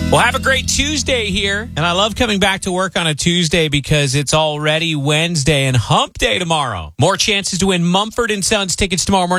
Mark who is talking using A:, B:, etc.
A: Well, have a great Tuesday here. And I love coming back to work on a Tuesday because it's already Wednesday and hump day tomorrow. More chances to win Mumford & Sons tickets tomorrow morning.